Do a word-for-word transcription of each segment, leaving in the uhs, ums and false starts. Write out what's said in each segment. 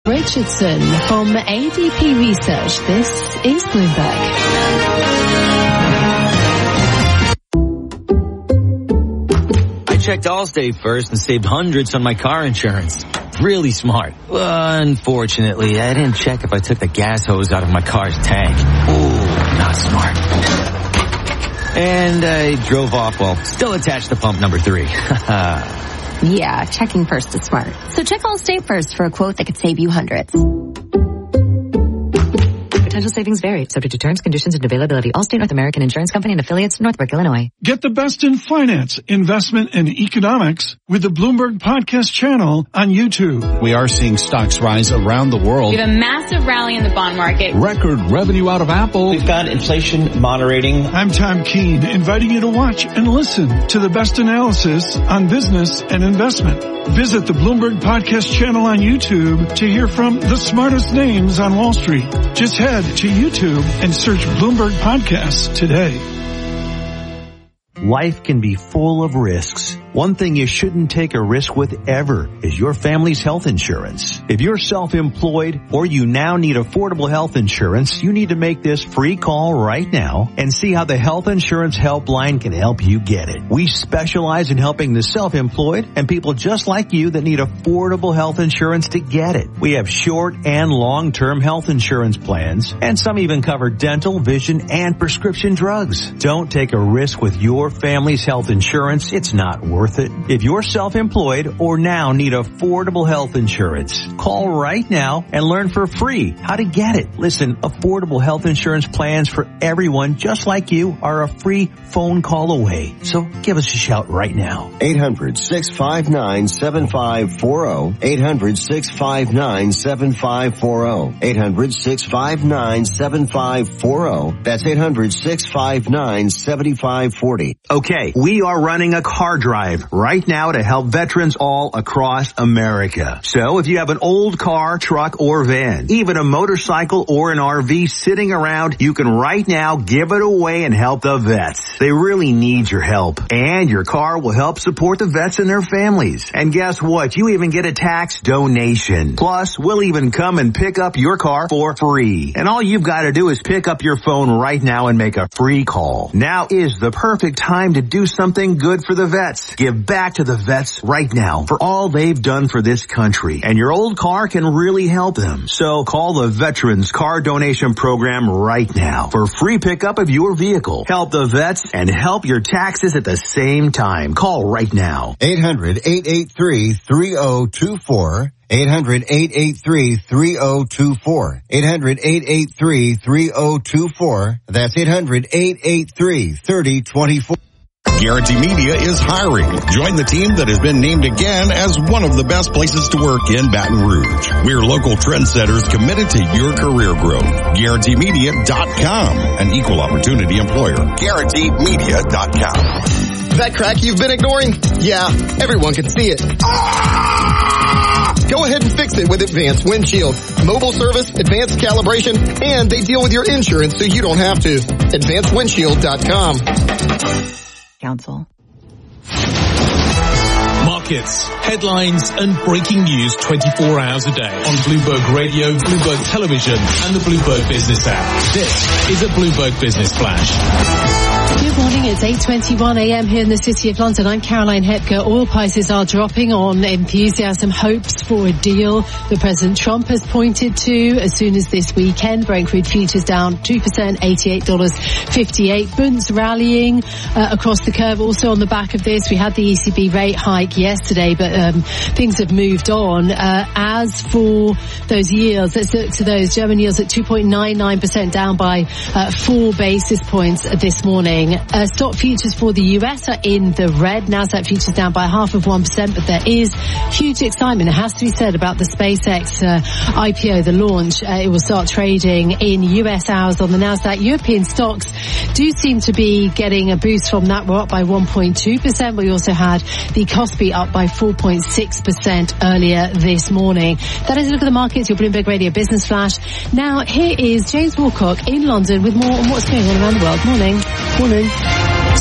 Richardson from A D P Research. This is Bloomberg. I checked Allstate first and saved hundreds on my car insurance. Really smart. Unfortunately, I didn't check if I took the gas hose out of my car's tank. Ooh, not smart. And I drove off while still attached to pump number three. Yeah, checking first is smart. So check Allstate first for a quote that could save you hundreds. Potential savings vary, subject to terms, conditions, and availability. Allstate North American Insurance Company and affiliates, Northbrook, Illinois. Get the best in finance, investment, and economics with the Bloomberg Podcast channel on YouTube. We are seeing stocks rise around the world. We have a massive rally in the bond market. Record revenue out of Apple. We've got inflation moderating. I'm Tom Keene, inviting you to watch and listen to the best analysis on business and investment. Visit the Bloomberg Podcast channel on YouTube to hear from the smartest names on Wall Street. Just head to YouTube and search Bloomberg Podcasts today. Life can be full of risks. One thing you shouldn't take a risk with ever is your family's health insurance. If you're self-employed or you now need affordable health insurance, you need to make this free call right now and see how the Health Insurance Helpline can help you get it. We specialize in helping the self-employed and people just like you that need affordable health insurance to get it. We have short and long-term health insurance plans, and some even cover dental, vision, and prescription drugs. Don't take a risk with your family's health insurance. It's not worth it. If you're self-employed or now need affordable health insurance, call right now and learn for free how to get it. Listen, affordable health insurance plans for everyone just like you are a free phone call away. So give us a shout right now. eight hundred, six five nine, seven five four zero. eight hundred, six five nine, seven five four zero. eight hundred, six five nine, seven five four zero. That's eight hundred, six five nine, seven five four zero. Okay, we are running a car drive right now to help veterans all across America. So if you have an old car, truck, or van, even a motorcycle or an R V sitting around, you can right now give it away and help the vets. They really need your help. And your car will help support the vets and their families. And guess what? You even get a tax donation. Plus, we'll even come and pick up your car for free. And all you've got to do is pick up your phone right now and make a free call. Now is the perfect time to do something good for the vets. Give back to the vets right now for all they've done for this country. And your old car can really help them. So call the Veterans Car Donation Program right now for free pickup of your vehicle. Help the vets and help your taxes at the same time. Call right now. eight hundred, eight eight three, three zero two four. eight hundred, eight eight three, three zero two four. eight hundred, eight eight three, three zero two four. That's eight hundred, eight eight three, three zero two four. Guarantee Media is hiring. Join the team that has been named again as one of the best places to work in Baton Rouge. We're local trendsetters committed to your career growth. Guarantee Media dot com, an equal opportunity employer. Guarantee Media dot com. That crack you've been ignoring? Yeah, everyone can see it. Ah! Go ahead and fix it with Advanced Windshield. Mobile service, advanced calibration, and they deal with your insurance so you don't have to. Advanced Windshield dot com. Council. Markets, headlines, and breaking news twenty-four hours a day on Bloomberg Radio, Bloomberg Television, and the Bloomberg Business app. This is a Bloomberg Business Flash. Good morning, it's eight twenty-one a.m. here in the City of London. I'm Caroline Hepker. Oil prices are dropping on enthusiasm, hopes for a deal that President Trump has pointed to as soon as this weekend. Brent crude futures down two percent, eighty-eight dollars and fifty-eight cents. Bunds rallying uh, across the curve. Also on the back of this, we had the E C B rate hike yesterday, but um, things have moved on. Uh, as for those yields, let's look to those. German yields at two point nine nine percent, down by uh, four basis points this morning. Uh, stock futures for the U S are in the red. Nasdaq futures down by half of one percent, but there is huge excitement, it has to be said, about the SpaceX uh, I P O, the launch. Uh, it will start trading in U S hours on the Nasdaq. European stocks do seem to be getting a boost from that. We're up by one point two percent. We also had the Kospi up by four point six percent earlier this morning. That is a look at the markets, your Bloomberg Radio Business Flash. Now, here is James Woolcock in London with more on what's going on around the world. Morning. Morning.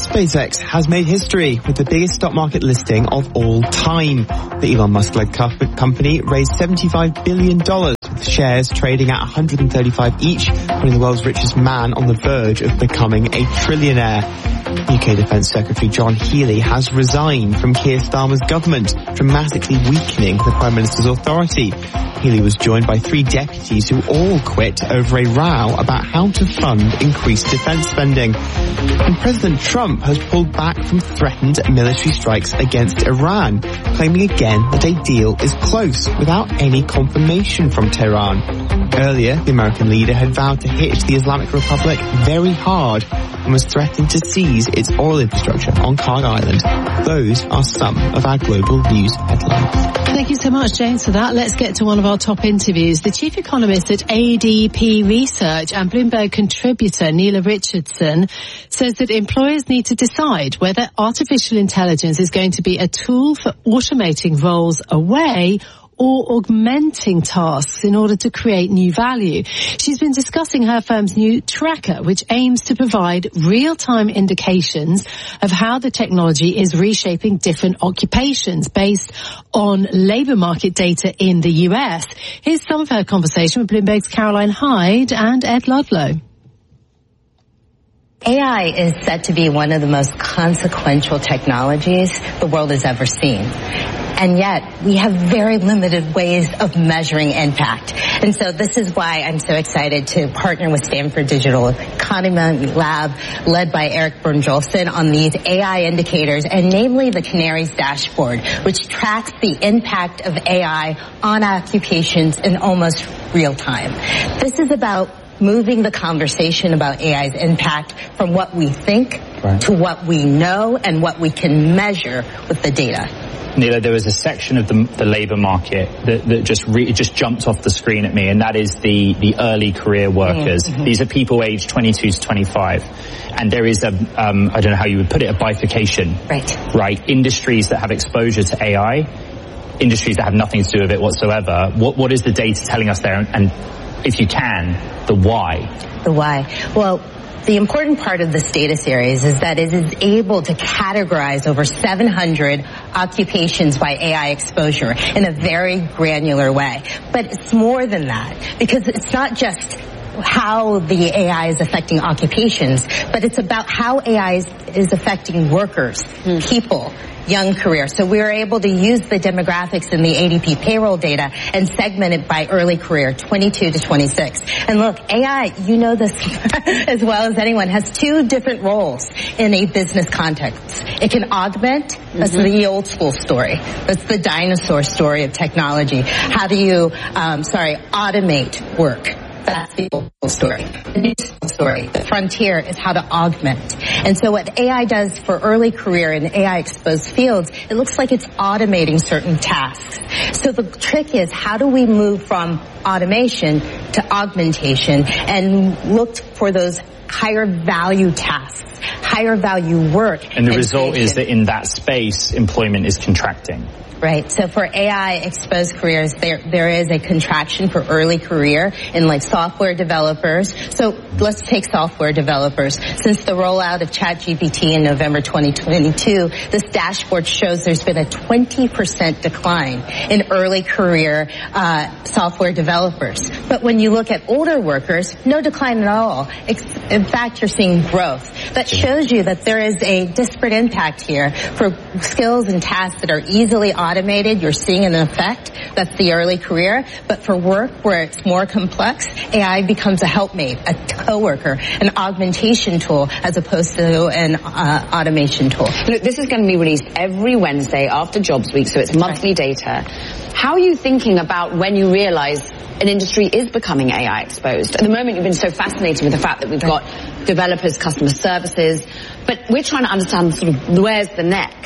SpaceX has made history with the biggest stock market listing of all time. The Elon Musk-led company raised seventy-five billion dollars, with shares trading at one hundred thirty-five each, putting the world's richest man on the verge of becoming a trillionaire. U K Defence Secretary John Healey has resigned from Keir Starmer's government, dramatically weakening the Prime Minister's authority. Healey was joined by three deputies who all quit over a row about how to fund increased defence spending. And President Trump has pulled back from threatened military strikes against Iran, claiming again that a deal is close without any confirmation from Tehran. Earlier, the American leader had vowed to hit the Islamic Republic very hard and was threatening to seize its oil infrastructure on Kharg Island. Those are some of our global news headlines. Thank you so much, James, for that. Let's get to one of our top interviews. The chief economist at A D P Research and Bloomberg contributor Neela Richardson says that employers need to decide whether artificial intelligence is going to be a tool for automating roles away or augmenting tasks in order to create new value. She's been discussing her firm's new tracker, which aims to provide real-time indications of how the technology is reshaping different occupations based on labour market data in the U S. Here's some of her conversation with Bloomberg's Caroline Hyde and Ed Ludlow. A I is said to be one of the most consequential technologies the world has ever seen. And yet, we have very limited ways of measuring impact. And so this is why I'm so excited to partner with Stanford Digital Economy Lab, led by Eric Brynjolfsson, on these A I indicators, and namely the Canaries dashboard, which tracks the impact of A I on occupations in almost real time. This is about moving the conversation about A I's impact from what we think right. to what we know and what we can measure with the data. Neela, there was a section of the, the labour market that, that just re, just jumped off the screen at me, and that is the, the early career workers. Mm-hmm. These are people aged twenty-two to twenty-five. And there is a, um, I don't know how you would put it, a bifurcation. Right. Right. Industries that have exposure to A I, industries that have nothing to do with it whatsoever. What, what is the data telling us there? And, and if you can, the why. The why. Well, the important part of this data series is that it is able to categorize over seven hundred occupations by A I exposure in a very granular way. But it's more than that, because it's not just how the A I is affecting occupations, but it's about how A I is, is affecting workers, mm. people, young career. So we were able to use the demographics in the A D P payroll data and segment it by early career, twenty-two to twenty-six. And look, A I, you know this as well as anyone, has two different roles in a business context. It can augment, mm-hmm. that's the old school story. That's the dinosaur story of technology. How do you, um, sorry, automate work? That's the old story. The new story, the frontier, is how to augment. And so what A I does for early career in A I exposed fields, it looks like it's automating certain tasks. So the trick is, how do we move from automation to augmentation and look for those higher value tasks, higher value work? And the result is that in that space, employment is contracting. Right. So for A I exposed careers, there there is a contraction for early career in like software developers. So let's take software developers. Since the rollout of ChatGPT in November twenty twenty-two, this dashboard shows there's been a twenty percent decline in early career uh software developers. But when you look at older workers, no decline at all. In fact, you're seeing growth. That shows you that there is a disparate impact here for skills and tasks that are easily automated. You're seeing an effect. That's the early career. But for work where it's more complex, A I becomes a helpmate, a coworker, an augmentation tool as opposed to an uh, automation tool. Look, this is going to be released every Wednesday after Jobs Week, so it's monthly data. How are you thinking about when you realize an industry is becoming A I exposed? At the moment, you've been so fascinated with the fact that we've got developers, customer services, but we're trying to understand sort of where's the next.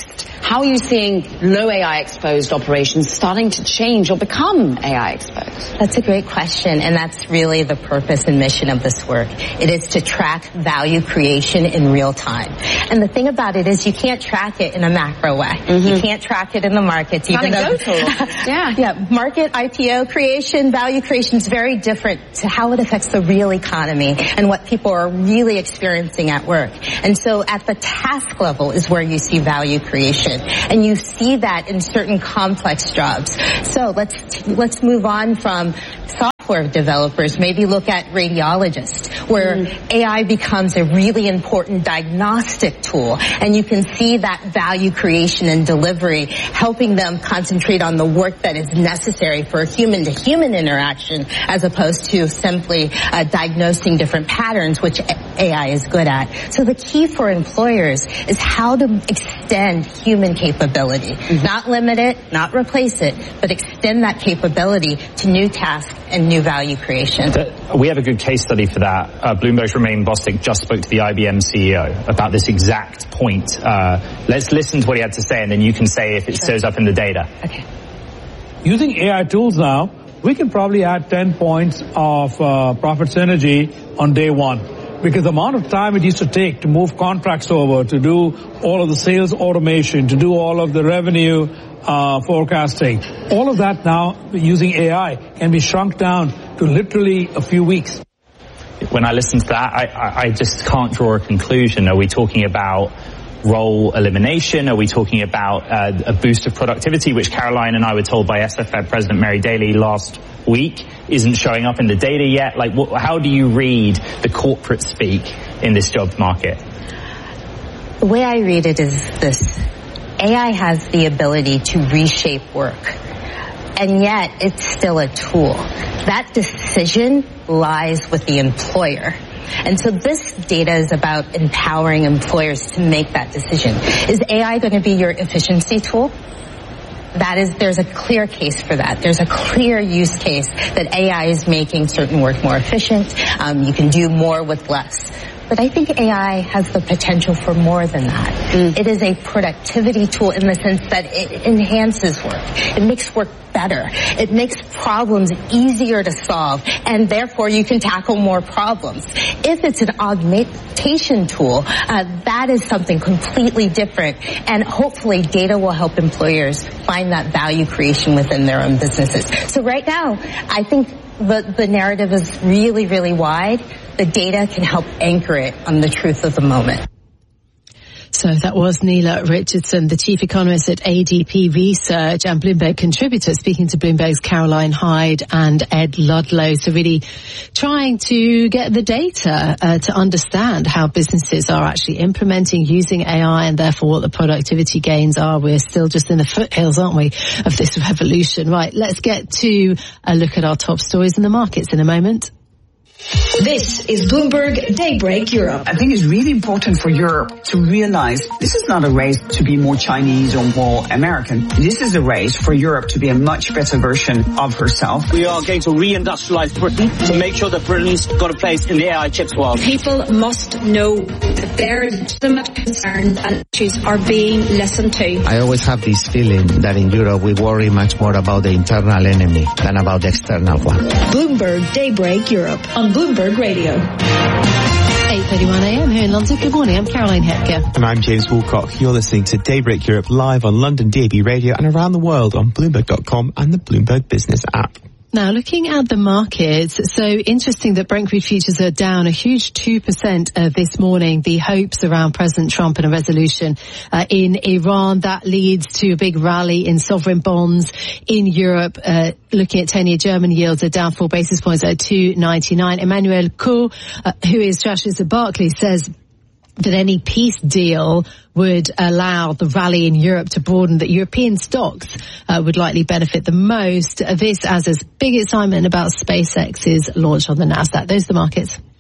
How are you seeing low A I exposed operations starting to change or become A I exposed? That's a great question, and that's really the purpose and mission of this work. It is to track value creation in real time. And the thing about it is you can't track it in a macro way. Mm-hmm. You can't track it in the markets. Even though, yeah. yeah, market I P O creation, value creation is very different to how it affects the real economy and what people are really experiencing at work. And so at the task level is where you see value creation. And you see that in certain complex jobs. So let's, let's move on from software developers, maybe look at radiologists, where mm. A I becomes a really important diagnostic tool. And you can see that value creation and delivery, helping them concentrate on the work that is necessary for human-to-human interaction, as opposed to simply uh, diagnosing different patterns, which A I is good at. So the key for employers is how to extend human capability. Mm-hmm. Not limit it, not replace it, but extend that capability to new tasks and new value creation. We have a good case study for that. Uh, Bloomberg's Romain Bostic just spoke to the I B M C E O about this exact point. Uh, let's listen to what he had to say, and then you can say if it sure. shows up in the data. Okay. Using A I tools now, we can probably add ten points of uh, profit synergy on day one. Because the amount of time it used to take to move contracts over, to do all of the sales automation, to do all of the revenue uh, forecasting, all of that now using A I can be shrunk down to literally a few weeks. When I listen to that, I, I, I just can't draw a conclusion. Are we talking about role elimination? Are we talking about uh, a boost of productivity, which Caroline and I were told by S F Ed President Mary Daly last week isn't showing up in the data yet? Like, wh- how do you read the corporate speak in this job market? The way I read it is this. A I has the ability to reshape work, and yet it's still a tool. That decision lies with the employer. And so this data is about empowering employers to make that decision. Is A I going to be your efficiency tool? That is, there's a clear case for that. There's a clear use case that A I is making certain work more efficient. Um, you can do more with less. But I think A I has the potential for more than that. Mm. It is a productivity tool in the sense that it enhances work. It makes work better. It makes problems easier to solve, and therefore you can tackle more problems. If it's an augmentation tool, uh, that is something completely different, and hopefully data will help employers find that value creation within their own businesses. So right now, I think the, the narrative is really, really wide. The data can help anchor it on the truth of the moment. So that was Neela Richardson, the chief economist at A D P Research and Bloomberg contributor, speaking to Bloomberg's Caroline Hyde and Ed Ludlow. So really trying to get the data uh, to understand how businesses are actually implementing, using A I, and therefore what the productivity gains are. We're still just in the foothills, aren't we, of this revolution. Right, let's get to a look at our top stories in the markets in a moment. This is Bloomberg Daybreak Europe. I think it's really important for Europe to realize this is not a race to be more Chinese or more American. This is a race for Europe to be a much better version of herself. We are going to re-industrialize Britain to make sure that Britain's got a place in the A I chips world. People must know that their legitimate concerns and issues are being listened to. I always have this feeling that in Europe we worry much more about the internal enemy than about the external one. Bloomberg Daybreak Europe on Bloomberg Radio. eight thirty-one a.m. here in London. Good morning, I'm Caroline Hepker. And I'm James Woolcock. You're listening to Daybreak Europe live on London D A B Radio and around the world on Bloomberg dot com and the Bloomberg Business app. Now, looking at the markets, so interesting that Brent crude futures are down a huge two percent uh, this morning. The hopes around President Trump and a resolution uh, in Iran, that leads to a big rally in sovereign bonds in Europe. Uh, looking at ten-year German yields are down four basis points at two ninety-nine. Emmanuel Kuh, uh, who is strategist at Barclays, says that any peace deal would allow the rally in Europe to broaden, that European stocks uh, would likely benefit the most. This as a big excitement about SpaceX's launch on the Nasdaq. Those are the markets.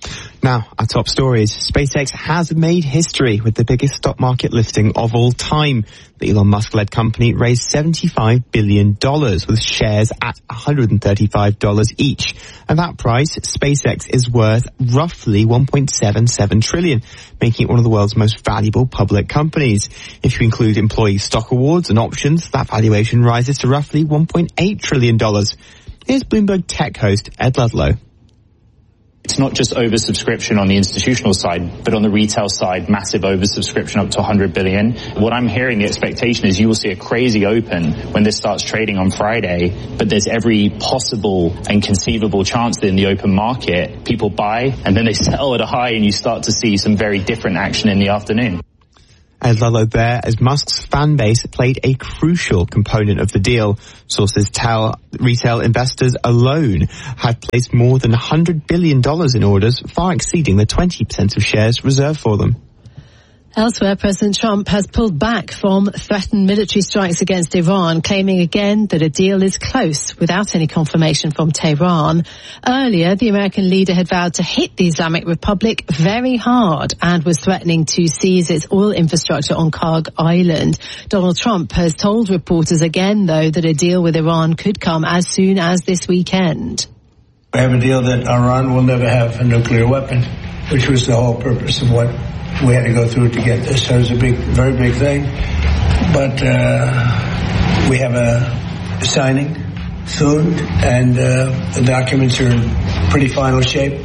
Now, our top stories. SpaceX has made history with the biggest stock market listing of all time. The Elon Musk-led company raised seventy-five billion dollars with shares at one hundred thirty-five dollars each. At that price, SpaceX is worth roughly one point seven seven trillion dollars, making it one of the world's most valuable public companies. If you include employee stock awards and options, that valuation rises to roughly one point eight trillion dollars. Here's Bloomberg Tech host Ed Ludlow. It's not just oversubscription on the institutional side, but on the retail side, massive oversubscription up to one hundred billion. What I'm hearing, the expectation is you will see a crazy open when this starts trading on Friday, but there's every possible and conceivable chance that in the open market, people buy and then they sell at a high and you start to see some very different action in the afternoon. Ed Ludlow there, as Musk's fan base played a crucial component of the deal. Sources tell retail investors alone had placed more than one hundred billion dollars in orders, far exceeding the twenty percent of shares reserved for them. Elsewhere, President Trump has pulled back from threatened military strikes against Iran, claiming again that a deal is close without any confirmation from Tehran. Earlier, the American leader had vowed to hit the Islamic Republic very hard and was threatening to seize its oil infrastructure on Karg Island. Donald Trump has told reporters again, though, that a deal with Iran could come as soon as this weekend. We have a deal that Iran will never have a nuclear weapon, which was the whole purpose of what we had to go through to get this. So it was a big, very big thing. But uh, we have a signing soon, and uh, the documents are in pretty final shape.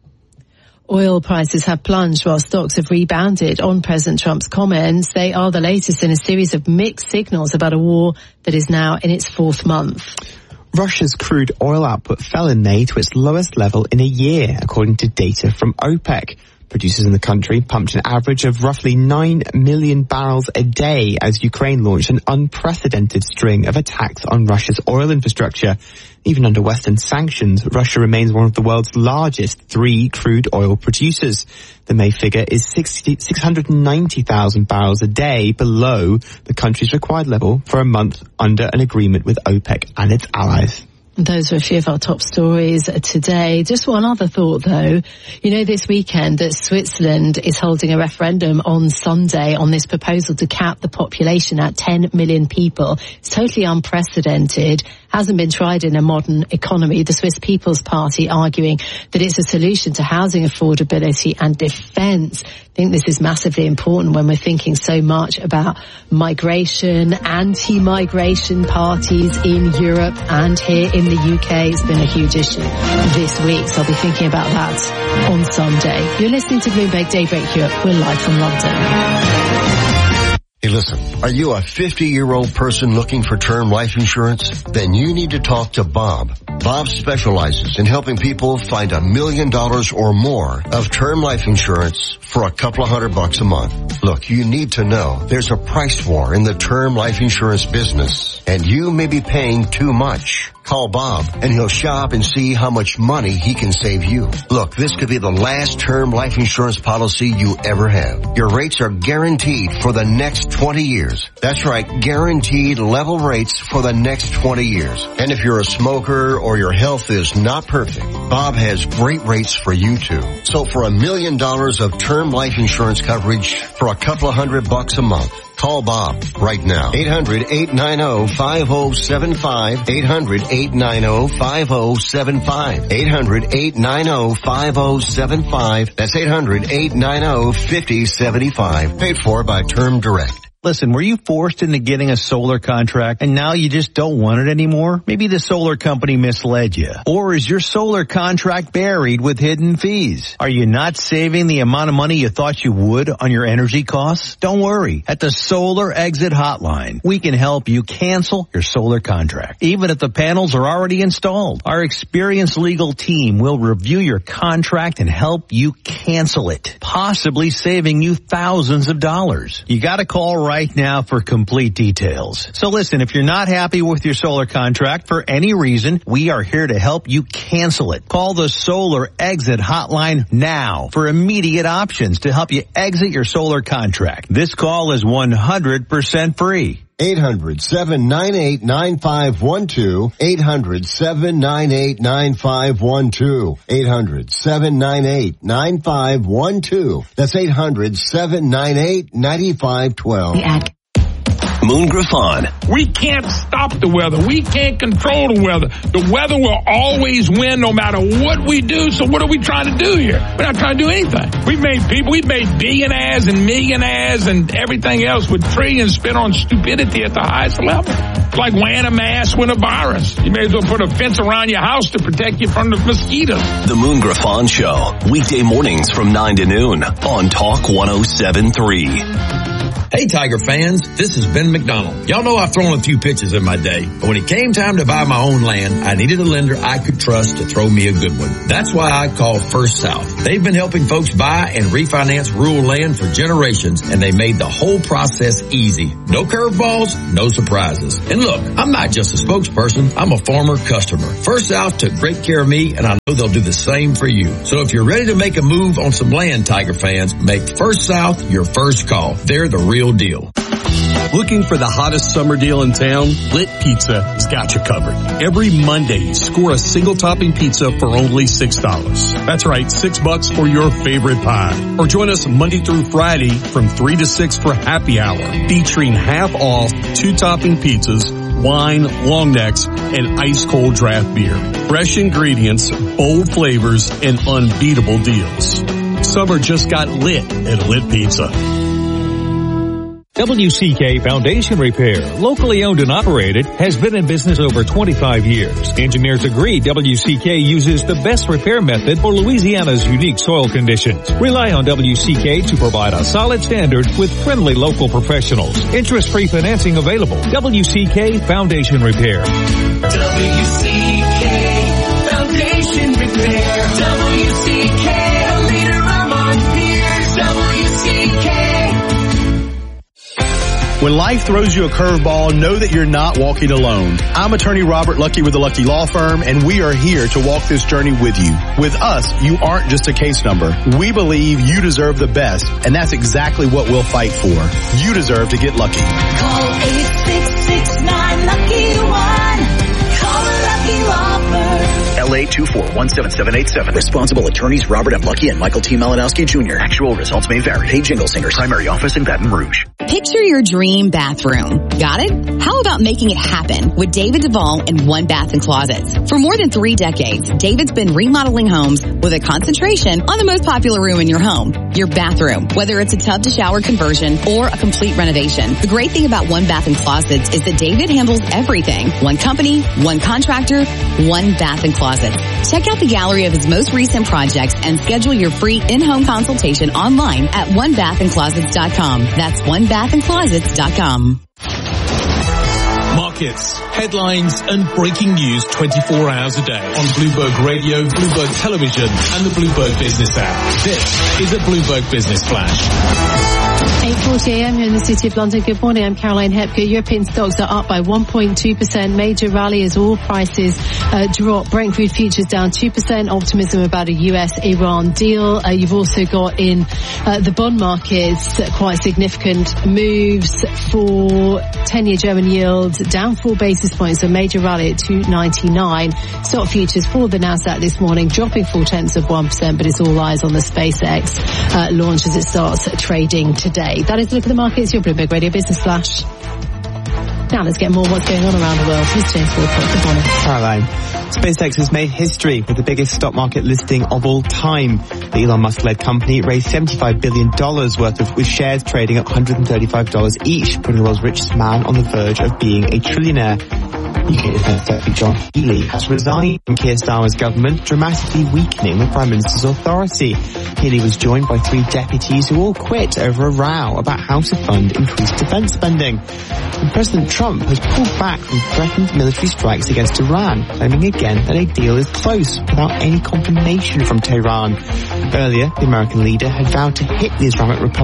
Oil prices have plunged while stocks have rebounded on President Trump's comments. They are the latest in a series of mixed signals about a war that is now in its fourth month. Russia's crude oil output fell in May to its lowest level in a year, according to data from OPEC. Producers in the country pumped an average of roughly nine million barrels a day as Ukraine launched an unprecedented string of attacks on Russia's oil infrastructure. Even under Western sanctions, Russia remains one of the world's largest three crude oil producers. The May figure is six hundred ninety thousand barrels a day below the country's required level for a month under an agreement with OPEC and its allies. Those are a few of our top stories today. Just one other thought, though. You know, this weekend that Switzerland is holding a referendum on Sunday on this proposal to cap the population at ten million people. It's totally unprecedented. Hasn't been tried in a modern economy. The Swiss People's Party arguing that it's a solution to housing affordability and defence. I think this is massively important when we're thinking so much about migration, anti-migration parties in Europe and here in the U K. It's been a huge issue this week, so I'll be thinking about that on Sunday. You're listening to Bloomberg Daybreak Europe. We're live from London. Hey, listen, are you a fifty-year-old person looking for term life insurance? Then you need to talk to Bob. Bob specializes in helping people find a million dollars or more of term life insurance for a couple of hundred bucks a month. Look, you need to know there's a price war in the term life insurance business, and you may be paying too much. Call Bob, and he'll shop and see how much money he can save you. Look, this could be the last term life insurance policy you ever have. Your rates are guaranteed for the next twenty years. That's right, guaranteed level rates for the next twenty years. And if you're a smoker or your health is not perfect, Bob has great rates for you too. So for a million dollars of term life insurance coverage for a couple of hundred bucks a month, call Bob right now. eight hundred, eight nine zero, five zero seven five. eight hundred, eight nine zero, five zero seven five. eight hundred, eight nine zero, five zero seven five. That's eight hundred, eight nine zero, five zero seven five. Paid for by Term Direct. Listen, were you forced into getting a solar contract and now you just don't want it anymore? Maybe the solar company misled you. Or is your solar contract buried with hidden fees? Are you not saving the amount of money you thought you would on your energy costs? Don't worry. At the Solar Exit Hotline, we can help you cancel your solar contract, even if the panels are already installed. Our experienced legal team will review your contract and help you cancel it, possibly saving you thousands of dollars. You gotta call right right now for complete details. So listen, if you're not happy with your solar contract for any reason, we are here to help you cancel it. Call the Solar Exit Hotline now for immediate options to help you exit your solar contract. This call is one hundred percent free. eight hundred, seven nine eight, nine five one two. eight hundred, seven nine eight, nine five one two. eight hundred, seven nine eight, nine five one two. That's eight hundred, seven nine eight, nine five one two. Moon Griffon. We can't stop the weather. We can't control the weather. The weather will always win no matter what we do. So what are we trying to do here? We're not trying to do anything. We've made people, we've made billionaires and millionaires and everything else with trillions spent on stupidity at the highest level. It's like wearing a mask with a virus. You may as well put a fence around your house to protect you from the mosquitoes. The Moon Griffon Show. Weekday mornings from nine to noon on Talk one oh seven point three. Hey Tiger fans, this is Ben McDonald. Y'all know I've thrown a few pitches in my day, but when it came time to buy my own land, I needed a lender I could trust to throw me a good one. That's why I called First South. They've been helping folks buy and refinance rural land for generations, and they made the whole process easy. No curveballs, no surprises. And look, I'm not just a spokesperson, I'm a former customer. First South took great care of me, and I know they'll do the same for you. So if you're ready to make a move on some land, Tiger fans, make First South your first call. They're the real deal. Looking for the hottest summer deal in town? Lit Pizza has got you covered. Every Monday, score a single topping pizza for only six dollars. That's right, six bucks for your favorite pie. Or join us Monday through Friday from three to six for happy hour, featuring half off two topping pizzas, wine, long necks, and ice cold draft beer. Fresh ingredients, bold flavors, and unbeatable deals. Summer just got lit at Lit Pizza. W C K Foundation Repair, locally owned and operated, has been in business over twenty-five years. Engineers agree W C K uses the best repair method for Louisiana's unique soil conditions. Rely on W C K to provide a solid standard with friendly local professionals. Interest-free financing available. W C K Foundation Repair. W C K Foundation Repair. W C K, a leader among peers. W C K. When life throws you a curveball, know that you're not walking alone. I'm attorney Robert Lucky with the Lucky Law Firm, and we are here to walk this journey with you. With us, you aren't just a case number. We believe you deserve the best, and that's exactly what we'll fight for. You deserve to get lucky. Call eight six six nine lucky one. Call the Lucky Law Firm. L A two four one seven seven eight seven. Responsible attorneys Robert M. Lucky and Michael T. Malinowski Junior Actual results may vary. Hey Jingle Singers. Primary office in Baton Rouge. Picture your dream bathroom. Got it? How about making it happen with David Duvall and One Bath and Closets? For more than three decades, David's been remodeling homes with a concentration on the most popular room in your home, your bathroom, whether it's a tub to shower conversion or a complete renovation. The great thing about One Bath and Closets is that David handles everything. One company, one contractor, One Bath and Closets. Check out the gallery of his most recent projects and schedule your free in-home consultation online at one bath and closets dot com. That's one bath and closets dot com. Markets, headlines, and breaking news twenty-four hours a day on Bloomberg Radio, Bloomberg Television, and the Bloomberg Business app. This is a Bloomberg Business Flash. eight forty a.m. here in the City of London. Good morning, I'm Caroline Hepker. European stocks are up by one point two percent. Major rally as all prices uh, drop. Brent crude futures down two percent. Optimism about a U S Iran deal. Uh, you've also got in uh, the bond markets uh, quite significant moves for ten-year German yield down four basis points. A major rally at two ninety-nine. Stock futures for the Nasdaq this morning dropping four tenths of one percent, but it's all eyes on the SpaceX uh, launch as it starts trading today. That is a look at the markets. Your Bloomberg Radio Business Flash. Now let's get more what's going on around the world. Here's James Walcott. Good morning. Caroline. SpaceX has made history with the biggest stock market listing of all time. The Elon Musk-led company raised seventy-five billion dollars worth of, with shares trading at one hundred thirty-five dollars each, putting the world's richest man on the verge of being a trillionaire. U K Defence Secretary John Healey has resigned from Keir Starmer's government, dramatically weakening the Prime Minister's authority. Healey was joined by three deputies who all quit over a row about how to fund increased defence spending. And President Trump has pulled back from threatened military strikes against Iran, claiming again that a deal is close without any confirmation from Tehran. Earlier, the American leader had vowed to hit the Islamic Republic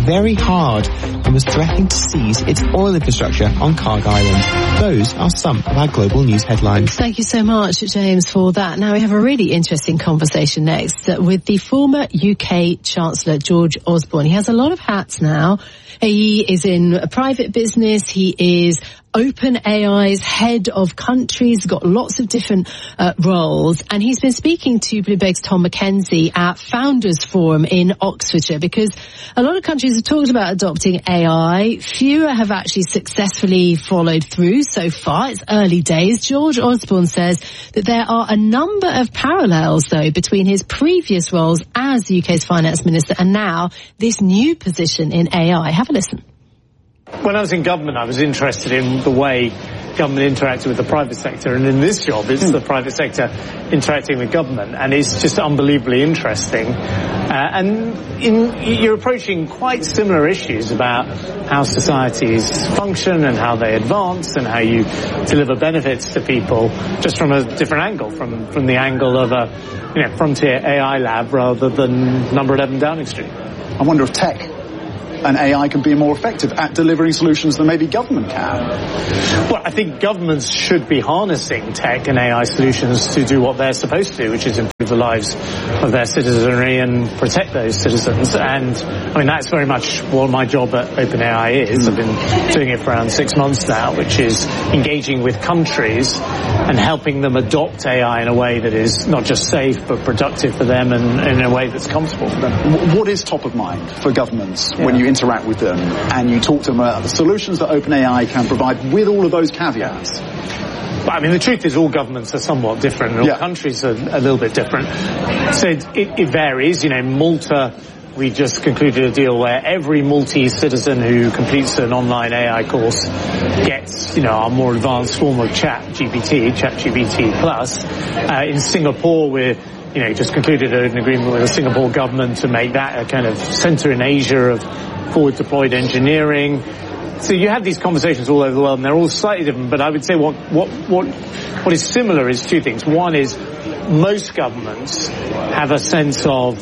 very hard and was threatening to seize its oil infrastructure on Kharg Island. Those are some of our global news headlines. Thank you so much, James, for that. Now we have a really interesting conversation next with the former U K Chancellor, George Osborne. He has a lot of hats now. He is in a private business. He is OpenAI's head of countries, got lots of different uh, roles, and he's been speaking to Bloomberg's Tom McKenzie at Founders Forum in Oxfordshire, because a lot of countries have talked about adopting A I. Fewer have actually successfully followed through so far. It's early days. George Osborne says that there are a number of parallels, though, between his previous roles as the U K's finance minister and now this new position in A I. Have a listen. When I was in government, I was interested in the way government interacted with the private sector, and in this job, it's the private sector interacting with government, and it's just unbelievably interesting. Uh, and in, you're approaching quite similar issues about how societies function and how they advance and how you deliver benefits to people, just from a different angle, from from the angle of a you know frontier A I lab rather than number eleven Downing Street. I wonder if tech and A I can be more effective at delivering solutions than maybe government can. Well, I think governments should be harnessing tech and A I solutions to do what they're supposed to do, which is improve the lives of their citizenry and protect those citizens. And, I mean, that's very much what my job at OpenAI is. I've been doing it for around six months now, which is engaging with countries and helping them adopt A I in a way that is not just safe, but productive for them and, and in a way that's comfortable for them. What is top of mind for governments yeah. when you interact with them and you talk to them about the solutions that OpenAI can provide with all of those caveats? But, I mean, the truth is all governments are somewhat different and all yeah. countries are a little bit different. So it, it, it varies. You know, Malta, we just concluded a deal where every Maltese citizen who completes an online A I course gets, you know, our more advanced form of Chat G P T, Chat G P T Plus. Uh, in Singapore, we're you know, just concluded an agreement with the Singapore government to make that a kind of centre in Asia of forward deployed engineering. So you have these conversations all over the world, and they're all slightly different. But I would say what what what what is similar is two things. One is most governments have a sense of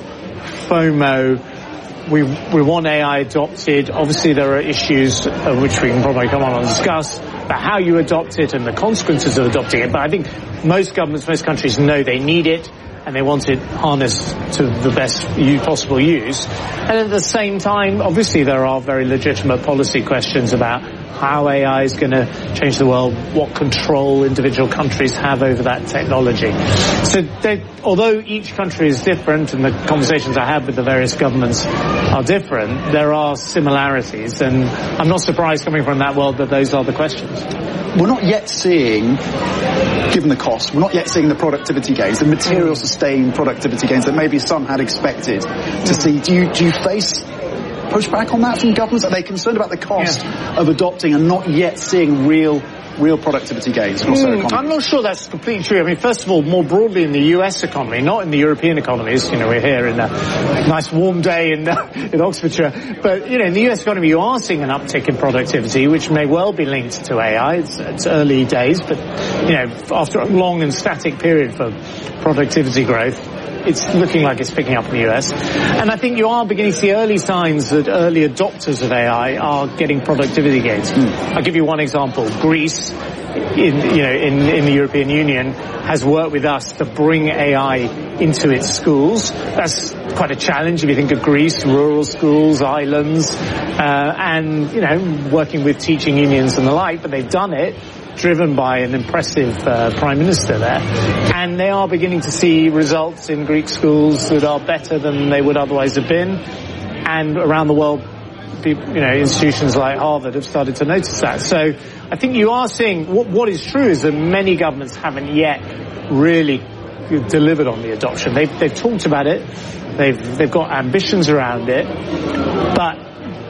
FOMO. We we want A I adopted. Obviously, there are issues of which we can probably come on and discuss about how you adopt it and the consequences of adopting it. But I think most governments, most countries know they need it, and they want it harnessed to the best possible use. And at the same time, obviously there are very legitimate policy questions about how A I is going to change the world, what control individual countries have over that technology. So they, although each country is different and the conversations I have with the various governments are different, there are similarities, and I'm not surprised coming from that world that those are the questions. We're not yet seeing, given the cost, we're not yet seeing the productivity gains, the material sustained productivity gains that maybe some had expected to see. Do you, do you face pushback on that from governments? Are they concerned about the cost yeah. of adopting and not yet seeing real real productivity gains across their economy? I'm not sure that's completely true. I mean, first of all, more broadly in the U S economy, not in the European economies. You know, we're here in a nice warm day in uh, in Oxfordshire. But, you know, in the U S economy, you are seeing an uptick in productivity, which may well be linked to A I. It's, it's early days, but, you know, after a long and static period for productivity growth, it's looking like it's picking up in the U S. And I think you are beginning to see early signs that early adopters of A I are getting productivity gains. Mm. I'll give you one example. Greece, in, you know, in, in the European Union, has worked with us to bring A I into its schools. That's quite a challenge if you think of Greece, rural schools, islands, uh, and, you know, working with teaching unions and the like, but they've done it, driven by an impressive uh, Prime Minister there. And they are beginning to see results in Greek schools that are better than they would otherwise have been. And around the world, people, you know, institutions like Harvard have started to notice that. So I think you are seeing, what, what is true is that many governments haven't yet really delivered on the adoption. They've, they've talked about it. They've, they've got ambitions around it. But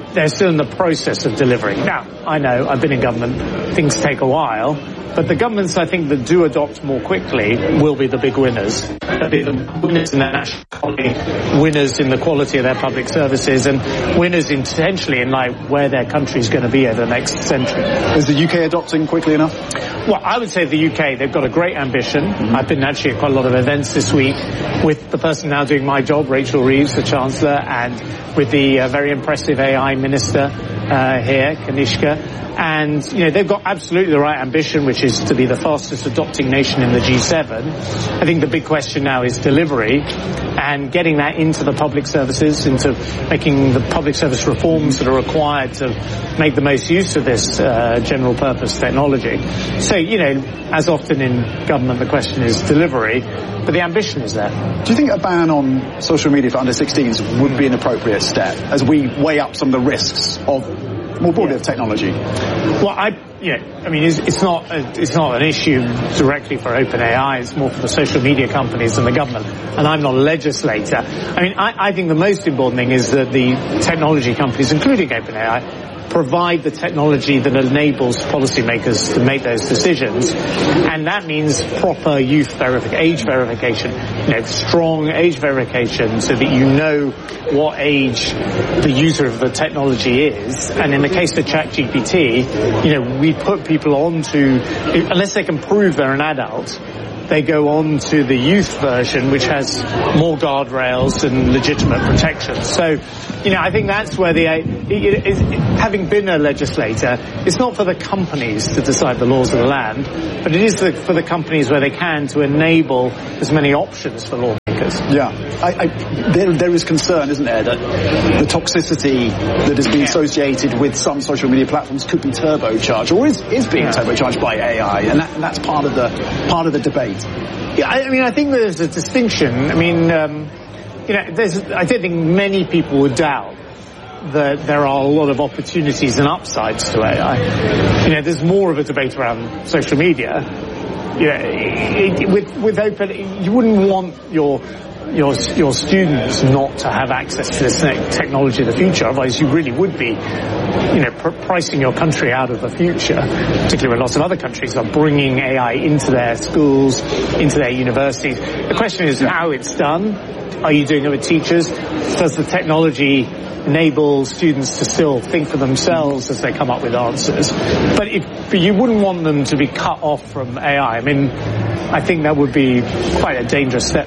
they're still in the process of delivering. Now, I know, I've been in government, things take a while, but the governments, I think, that do adopt more quickly will be the big winners. They'll be the winners in their national economy, winners in the quality of their public services, and winners intentionally in like where their country's going to be over the next century. Is the U K adopting quickly enough? Well, I would say the U K, they've got a great ambition. Mm-hmm. I've been actually at quite a lot of events this week with the person now doing my job, Rachel Reeves, the Chancellor, and with the uh, very impressive A I Minister uh, here, Kanishka. And, you know, they've got absolutely the right ambition, which is to be the fastest adopting nation in the G seven. I think the big question now is delivery and getting that into the public services, into making the public service reforms that are required to make the most use of this uh, general purpose technology. So, you know, as often in government, the question is delivery, but the ambition is there. Do you think a ban on social media for under sixteens would be an appropriate step as we weigh up some of the risks of more broadly of technology? Well, I, yeah, I mean, it's, it's not a, it's not an issue directly for OpenAI. It's more for the social media companies and the government. And I'm not a legislator. I mean, I, I think the most important thing is that the technology companies, including OpenAI, provide the technology that enables policymakers to make those decisions, and that means proper youth verification, age verification, you know, strong age verification, so that you know what age the user of the technology is. And in the case of ChatGPT, you know, we put people on to, unless they can prove they're an adult, they go on to the youth version, which has more guardrails and legitimate protections. So, you know, I think that's where the, it, it, it, having been a legislator, it's not for the companies to decide the laws of the land, but it is the, for the companies where they can to enable as many options for lawmakers. Yeah, I, I, there, there is concern, isn't there, that the toxicity that has been associated with some social media platforms could be turbocharged, or is, is being yeah. turbocharged by A I, and, that, and that's part of the part of the debate. Yeah, I, I mean, I think there's a distinction. I mean, um, you know, there's, I don't think many people would doubt that there are a lot of opportunities and upsides to A I. You know, there's more of a debate around social media. You know, it, it, with, with open, you wouldn't want your your your students not to have access to this technology of the future. Otherwise, you really would be, you know, pr- pricing your country out of the future. Particularly when lots of other countries are bringing A I into their schools, into their universities. The question is how it's done. Are you doing it with teachers? Does the technology enable students to still think for themselves as they come up with answers? But, if, but you wouldn't want them to be cut off from A I. I mean, I think that would be quite a dangerous step.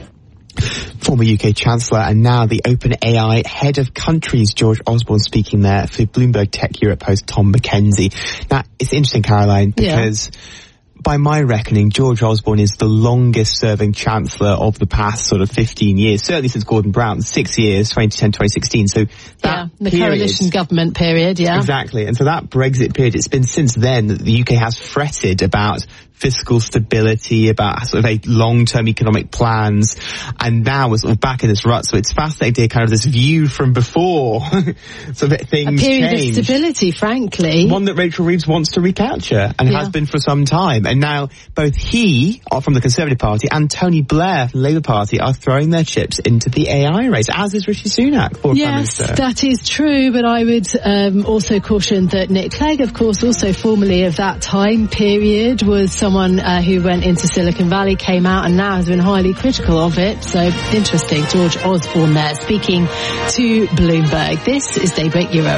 Former U K Chancellor and now the OpenAI head of countries, George Osborne, speaking there for Bloomberg Tech Europe host Tom McKenzie. Now, it's interesting, Caroline, because yeah. by my reckoning, George Osborne is the longest serving chancellor of the past sort of fifteen years, certainly since Gordon Brown, six years, twenty ten, twenty sixteen. So that yeah, the period, coalition government period, yeah. Exactly. And so that Brexit period, it's been since then that the U K has fretted about fiscal stability, about sort of a long-term economic plans, and now we're sort of back in this rut. So it's fascinating to hear kind of this view from before, so that things a period change. of stability, frankly. One that Rachel Reeves wants to recapture, and yeah. has been for some time. And now both he, from the Conservative Party, and Tony Blair from the Labour Party are throwing their chips into the A I race, as is Rishi Sunak, former yes, Prime Minister. Yes, that is true, but I would um, also caution that Nick Clegg, of course, also formerly of that time period, was someone uh, who went into Silicon Valley, came out, and now has been highly critical of it. So interesting. George Osborne there speaking to Bloomberg. This is Daybreak Europe.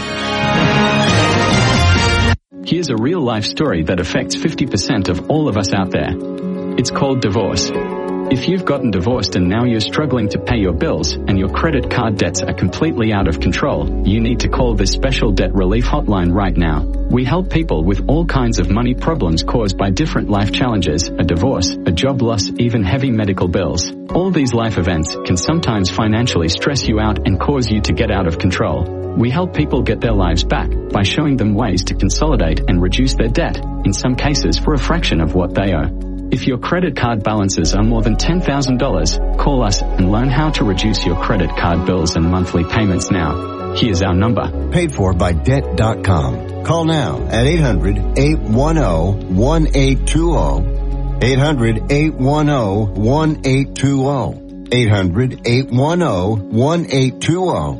Here's a real-life story that affects fifty percent of all of us out there. It's called divorce. If you've gotten divorced and now you're struggling to pay your bills and your credit card debts are completely out of control, you need to call this special debt relief hotline right now. We help people with all kinds of money problems caused by different life challenges, a divorce, a job loss, even heavy medical bills. All these life events can sometimes financially stress you out and cause you to get out of control. We help people get their lives back by showing them ways to consolidate and reduce their debt, in some cases for a fraction of what they owe. If your credit card balances are more than ten thousand dollars, call us and learn how to reduce your credit card bills and monthly payments now. Here's our number. Paid for by debt dot com. Call now at eight hundred, eight one zero, one eight two zero. eight hundred, eight one zero, one eight two zero. eight hundred, eight one zero, one eight two zero.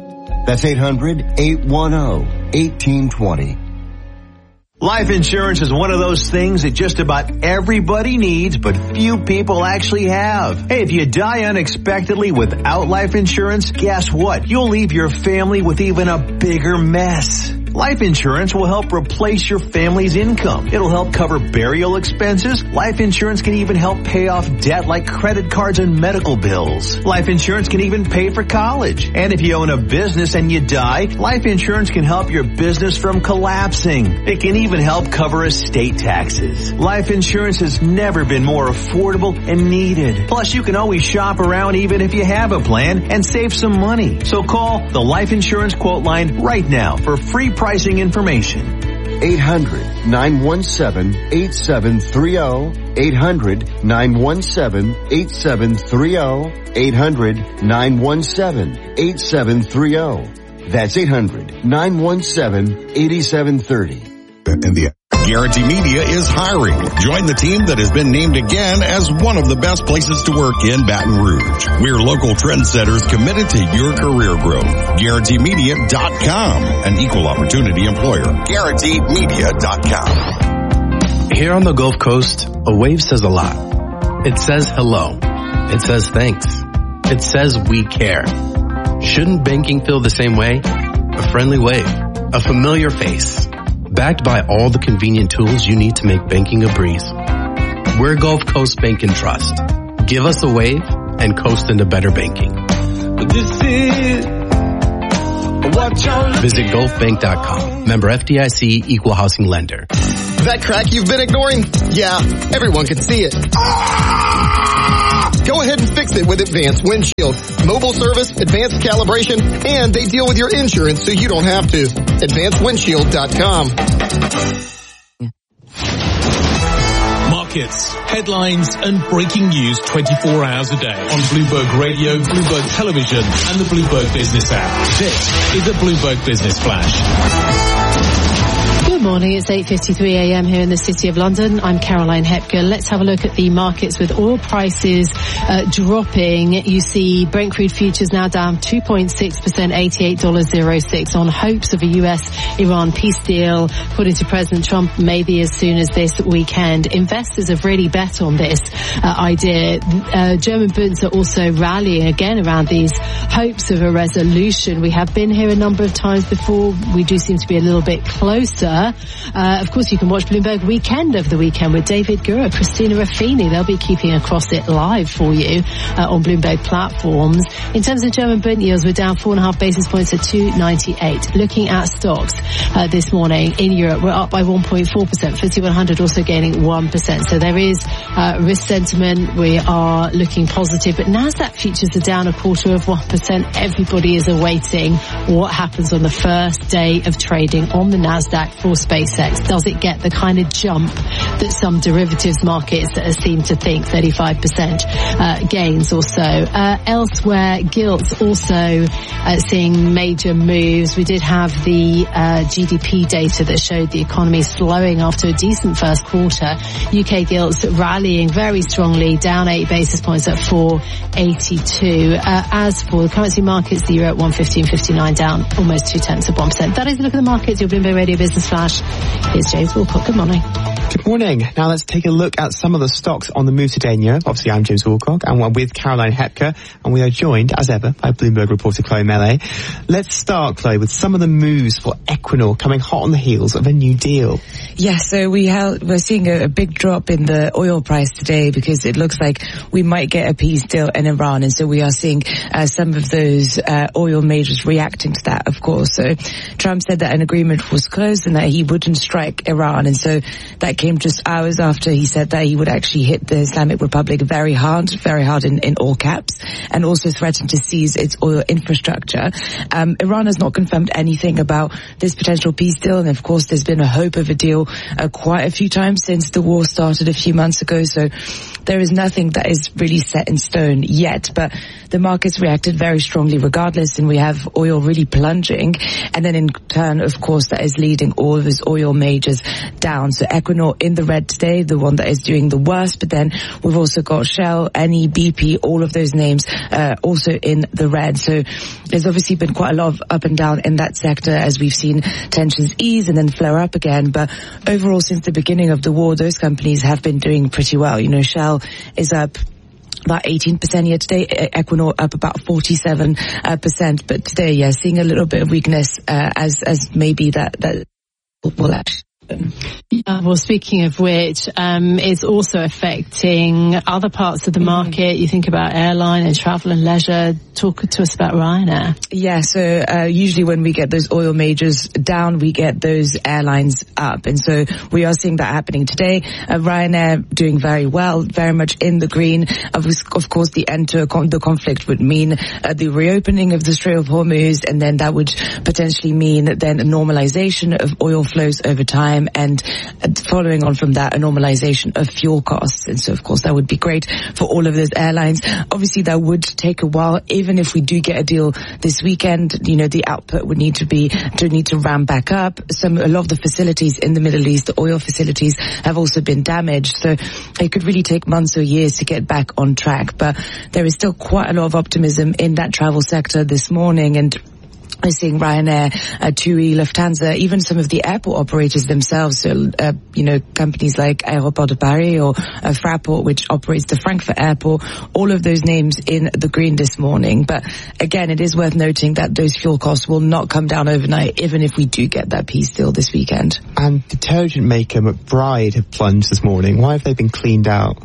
That's eight hundred, eight one zero, one eight two zero. Life insurance is one of those things that just about everybody needs, but few people actually have. Hey, if you die unexpectedly without life insurance, guess what? You'll leave your family with even a bigger mess. Life insurance will help replace your family's income. It'll help cover burial expenses. Life insurance can even help pay off debt like credit cards and medical bills. Life insurance can even pay for college. And if you own a business and you die, life insurance can help your business from collapsing. It can even help cover estate taxes. Life insurance has never been more affordable and needed. Plus, you can always shop around even if you have a plan and save some money. So call the Life Insurance Quote Line right now for free pricing information. eight hundred, nine one seven, eight seven three zero. eight hundred, nine one seven, eight seven three zero. eight hundred, nine one seven, eight seven three zero. That's eight hundred, nine one seven, eight seven three zero. And the Guarantee Media is hiring. Join the team that has been named again as one of the best places to work in Baton Rouge. We're local trendsetters committed to your career growth. Guarantee Media dot com, an equal opportunity employer. Guarantee Media dot com. Here on the Gulf Coast, a wave says a lot. It says hello. It says thanks. It says we care. Shouldn't banking feel the same way? A friendly wave. A familiar face. Backed by all the convenient tools you need to make banking a breeze. We're Gulf Coast Bank and Trust. Give us a wave and coast into better banking. This is what you're Visit gulf bank dot com. Member F D I C, Equal Housing Lender. That crack you've been ignoring? Yeah, everyone can see it. Go ahead and fix it with Advanced Windshield. Mobile service, advanced calibration, and they deal with your insurance so you don't have to. advanced windshield dot com. Markets, headlines, and breaking news twenty-four hours a day on Bloomberg Radio, Bloomberg Television, and the Bloomberg Business app. This is a Bloomberg Business Flash. Good morning, it's eight fifty-three a m here in the City of London. I'm Caroline Hepker. Let's have a look at the markets with oil prices uh, dropping. You see Brent crude futures now down two point six percent, eighty-eight dollars oh six on hopes of a U S Iran peace deal, according to President Trump, maybe as soon as this weekend. Investors have really bet on this uh, idea. Uh, German bunds are also rallying again around these hopes of a resolution. We have been here a number of times before. We do seem to be a little bit closer. Uh, of course, you can watch Bloomberg Weekend over the weekend with David Gura, Christina Raffini. They'll be keeping across it live for you uh, on Bloomberg platforms. In terms of German bond yields, we're down four and a half basis points at two ninety-eight. Looking at stocks uh, this morning in Europe, we're up by one point four percent. F T S E one hundred also gaining one percent. So there is uh, risk sentiment. We are looking positive, but NASDAQ futures are down a quarter of one percent. Everybody is awaiting what happens on the first day of trading on the NASDAQ for SpaceX. Does it get the kind of jump that some derivatives markets seem to think, thirty-five percent uh, gains or so? Uh, elsewhere, gilts also uh, seeing major moves. We did have the uh, G D P data that showed the economy slowing after a decent first quarter. U K gilts rallying very strongly, down eight basis points at four eighty-two. Uh, as for the currency markets, the euro at one fifteen fifty-nine, down almost two tenths of one percent. That is a look at the markets. Your Bloomberg Radio Business Flash. Here's James Wilcock. Good morning. Good morning. Now let's take a look at some of the stocks on the move today in Europe. Obviously, I'm James Wilcock, and we're with Caroline Hepker, and we are joined, as ever, by Bloomberg reporter Chloe Melee. Let's start, Chloe, with some of the moves for Equinor coming hot on the heels of a new deal. Yeah, so we have, we're seeing a, a big drop in the oil price today because it looks like we might get a peace deal in Iran, and so we are seeing uh, some of those uh, oil majors reacting to that, of course. So Trump said that an agreement was closed and that he wouldn't strike Iran, and so that came just hours after he said that he would actually hit the Islamic Republic very hard, very hard in, in all caps, and also threatened to seize its oil infrastructure. Um, Iran has not confirmed anything about this potential peace deal, and of course there's been a hope of a deal uh, quite a few times since the war started a few months ago, so there is nothing that is really set in stone yet, but the markets reacted very strongly regardless, and we have oil really plunging. And then in turn, of course, that is leading all of those oil majors down. So Equinor in the red today, the one that is doing the worst, but then we've also got Shell, Eni, B P, all of those names uh, also in the red. So there's obviously been quite a lot of up and down in that sector as we've seen tensions ease and then flare up again. But overall, since the beginning of the war, those companies have been doing pretty well. You know, Shell is up about eighteen percent year today, Equinor up about forty-seven percent. But today, yeah, seeing a little bit of weakness uh, as as maybe that that will actually. Yeah, well, speaking of which, um, it's also affecting other parts of the market. You think about airline and travel and leisure. Talk to us about Ryanair. Yeah, so uh, usually when we get those oil majors down, we get those airlines up. And so we are seeing that happening today. Uh, Ryanair doing very well, very much in the green. Of, of course, the end to con- the conflict would mean uh, the reopening of the Strait of Hormuz, and then that would potentially mean then a normalization of oil flows over time. And following on from that, a normalization of fuel costs. And so, of course, that would be great for all of those airlines. Obviously, that would take a while. Even if we do get a deal this weekend, you know, the output would need to be, to need to ramp back up. Some, a lot of the facilities in the Middle East, the oil facilities, have also been damaged. So it could really take months or years to get back on track. But there is still quite a lot of optimism in that travel sector this morning. And we're seeing Ryanair, uh, TUI, Lufthansa, even some of the airport operators themselves, so, uh, you know, companies like Aéroport de Paris or uh, Fraport, which operates the Frankfurt airport, all of those names in the green this morning. But again, it is worth noting that those fuel costs will not come down overnight, even if we do get that peace deal this weekend. And detergent maker McBride have plunged this morning. Why have they been cleaned out?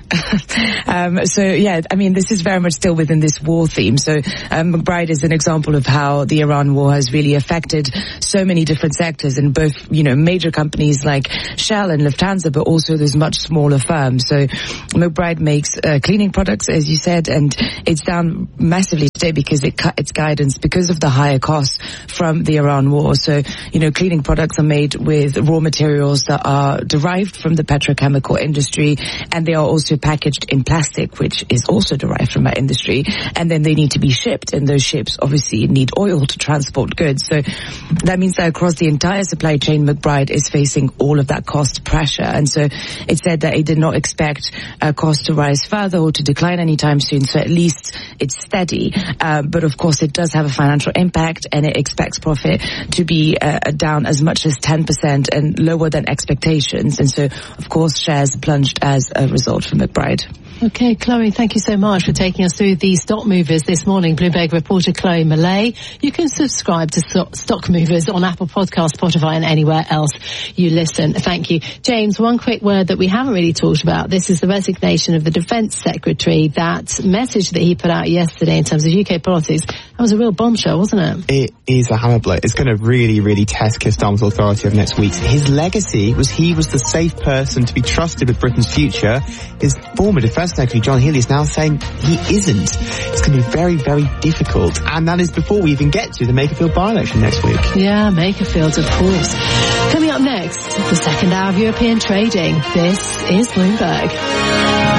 um, so, yeah, I mean, this is very much still within this war theme. So um, McBride is an example of how the Iran war has really affected so many different sectors in both, you know, major companies like Shell and Lufthansa, but also those much smaller firms. So McBride makes uh, cleaning products, as you said, and it's down massively today because it cut its guidance because of the higher costs from the Iran war. So, you know, cleaning products are made with raw materials that are derived from the petrochemical industry, and they are also packaged in plastic, which is also derived from that industry. And then they need to be shipped, and those ships obviously need oil to transport goods. So that means that across the entire supply chain, McBride is facing all of that cost pressure. And so it said that it did not expect uh, costs to rise further or to decline anytime soon. So at least it's steady. Uh, but of course, it does have a financial impact, and it expects profit to be uh, down as much as ten percent and lower than expectations. And so, of course, shares plunged as a result for McBride. Okay, Chloe, thank you so much for taking us through the stock movers this morning. Bloomberg reporter Chloe Millay. You can subscribe to Stock Movers on Apple Podcasts, Spotify, and anywhere else you listen. Thank you. James, one quick word that we haven't really talked about. This is the resignation of the Defence Secretary. That message that he put out yesterday in terms of U K politics, that was a real bombshell, wasn't it? It is a hammer blow. It's going to really, really test Keir Starmer's authority over next week. His legacy was he was the safe person to be trusted with Britain's future. His former Defence Secretary John Healey is now saying he isn't. It's going to be very, very difficult. And that is before we even get to the Makerfield by-election next week. Yeah, Makerfield, of course. Coming up next, the second hour of European trading. This is Bloomberg.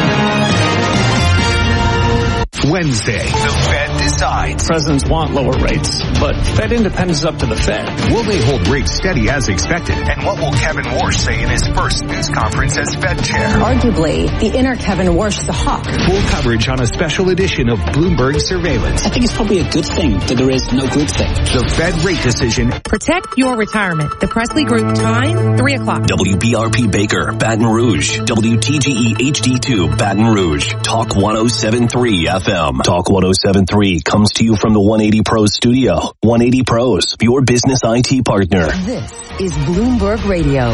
Wednesday, the Fed decides. Presidents want lower rates, but Fed independence is up to the Fed. Will they hold rates steady as expected? And what will Kevin Warsh say in his first news conference as Fed chair? Arguably, the inner Kevin Warsh is a hawk. Full coverage on a special edition of Bloomberg Surveillance. I think it's probably a good thing that there is no good thing. The Fed rate decision. Protect your retirement. The Presley Group time, three o'clock. W B R P Baker, Baton Rouge. W T G E H D two, Baton Rouge. Talk one oh seven point three F M. Talk one oh seven point three comes to you from the one eighty Pros studio. one eighty Pros, your business I T partner. This is Bloomberg Radio.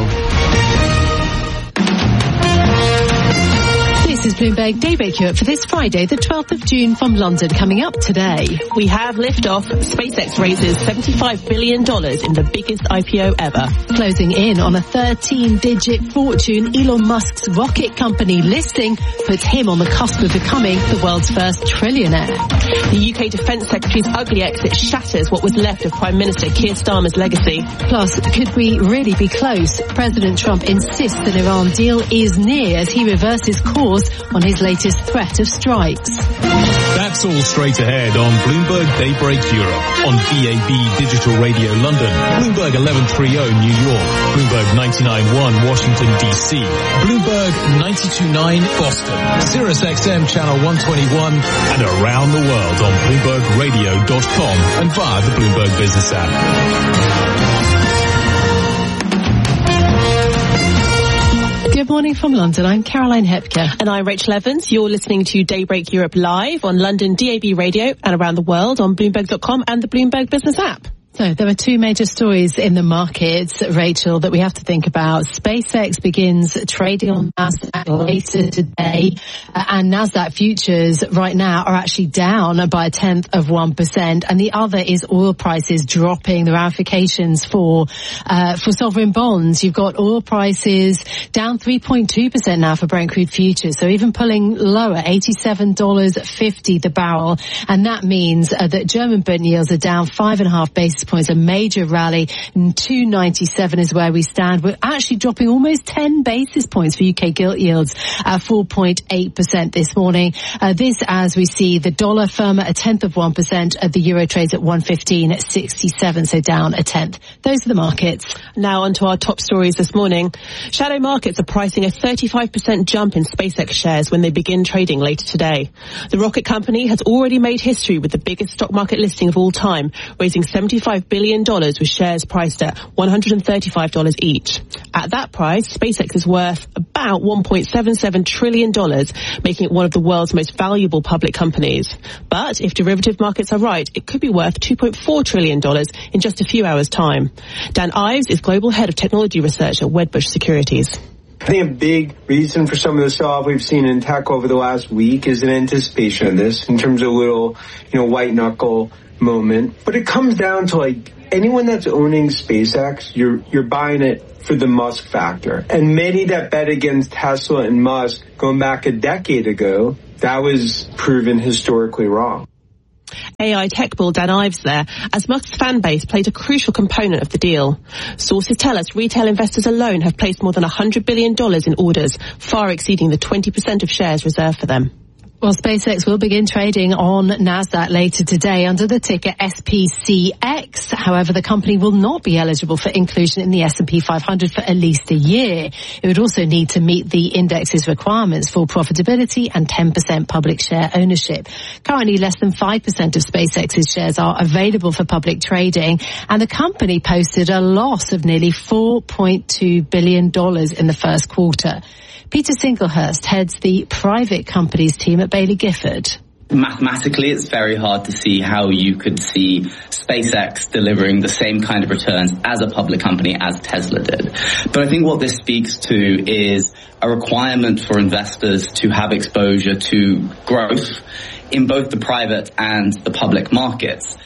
This is Bloomberg Daybreak Europe for this Friday, the twelfth of June from London. Coming up today. We have liftoff. SpaceX raises seventy-five billion dollars in the biggest I P O ever. Closing in on a thirteen-digit fortune, Elon Musk's rocket company listing puts him on the cusp of becoming the world's first trillionaire. The U K Defence Secretary's ugly exit shatters what was left of Prime Minister Keir Starmer's legacy. Plus, could we really be close? President Trump insists an Iran deal is near as he reverses course on his latest threat of strikes. That's all straight ahead on Bloomberg Daybreak Europe, on B A B Digital Radio London, Bloomberg eleven thirty New York, Bloomberg ninety-nine point one Washington D C, Bloomberg ninety-two point nine Boston, Sirius X M Channel one twenty-one, and around the world on Bloomberg Radio dot com and via the Bloomberg Business app. Good morning from London. I'm Caroline Hepker. And I'm Rachel Evans. You're listening to Daybreak Europe live on London D A B Radio and around the world on Bloomberg dot com and the Bloomberg Business app. So there are two major stories in the markets, Rachel, that we have to think about. SpaceX begins trading on NASDAQ later today, uh, and NASDAQ futures right now are actually down by a tenth of one percent. And the other is oil prices dropping. The ramifications for uh, for sovereign bonds. You've got oil prices down three point two percent now for Brent crude futures, so even pulling lower, eighty-seven dollars fifty the barrel. And that means uh, that German bond yields are down five and a half basis points, a major rally. two ninety-seven is where we stand. We're actually dropping almost ten basis points for U K gilt yields at four point eight percent this morning. Uh, this as we see the dollar firm at a tenth of one percent, uh, the euro trades at one fifteen sixty-seven, so down a tenth. Those are the markets. Now on to our top stories this morning. Shadow markets are pricing a thirty-five percent jump in SpaceX shares when they begin trading later today. The rocket company has already made history with the biggest stock market listing of all time, raising seventy-five billion dollars with shares priced at one hundred thirty-five dollars each. At that price, SpaceX is worth about one point seven seven trillion dollars, making it one of the world's most valuable public companies. But if derivative markets are right, it could be worth two point four trillion dollars in just a few hours' time. Dan Ives is Global Head of Technology Research at Wedbush Securities. I think a big reason for some of the sell-off we've seen in tech over the last week is an anticipation of this in terms of a little, you know, white knuckle moment. But it comes down to, like, anyone that's owning SpaceX, you're you're buying it for the Musk factor. And many that bet against Tesla and Musk going back a decade ago, that was proven historically wrong. A I tech bull Dan Ives there, as Musk's fan base played a crucial component of the deal. Sources tell us retail investors alone have placed more than one hundred billion dollars in orders, far exceeding the twenty percent of shares reserved for them. Well, SpaceX will begin trading on NASDAQ later today under the ticker S P C X. However, the company will not be eligible for inclusion in the S and P five hundred for at least a year. It would also need to meet the index's requirements for profitability and ten percent public share ownership. Currently, less than five percent of SpaceX's shares are available for public trading, and the company posted a loss of nearly four point two billion dollars in the first quarter. Peter Singlehurst heads the private companies team at Baillie Gifford. Mathematically, it's very hard to see how you could see SpaceX delivering the same kind of returns as a public company as Tesla did. But I think what this speaks to is a requirement for investors to have exposure to growth in both the private and the public markets.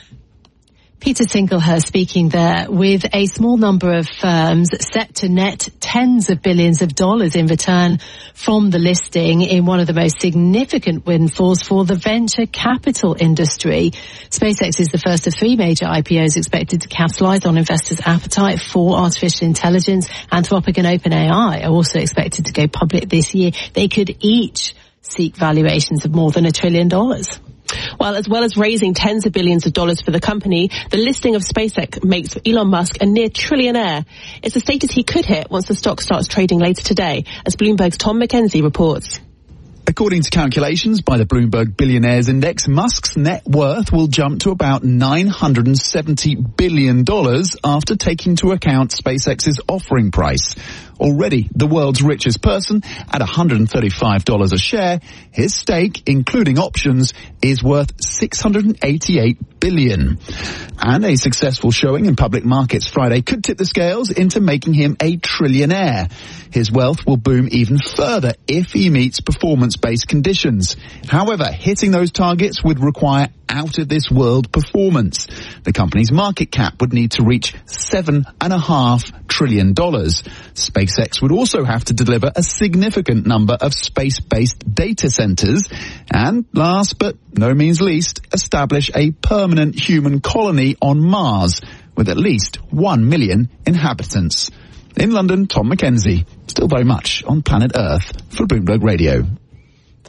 Peter Singlehurst speaking there, with a small number of firms set to net tens of billions of dollars in return from the listing in one of the most significant windfalls for the venture capital industry. SpaceX is the first of three major I P Os expected to capitalize on investors' appetite for artificial intelligence. Anthropic and OpenAI are also expected to go public this year. They could each seek valuations of more than a trillion dollars. Well, as well as raising tens of billions of dollars for the company, the listing of SpaceX makes Elon Musk a near trillionaire. It's a status he could hit once the stock starts trading later today, as Bloomberg's Tom McKenzie reports. According to calculations by the Bloomberg Billionaires Index, Musk's net worth will jump to about nine hundred seventy billion dollars after taking into account SpaceX's offering price. Already the world's richest person at one hundred thirty-five dollars a share, his stake, including options, is worth six hundred eighty-eight billion dollars. And a successful showing in public markets Friday could tip the scales into making him a trillionaire. His wealth will boom even further if he meets performance-based conditions. However, hitting those targets would require out-of-this-world performance. The company's market cap would need to reach seven and a half trillion dollars. SpaceX would also have to deliver a significant number of space-based data centers, and last but no means least, establish a permanent human colony on Mars with at least one million inhabitants. In London, Tom McKenzie, still very much on planet Earth for Bloomberg Radio.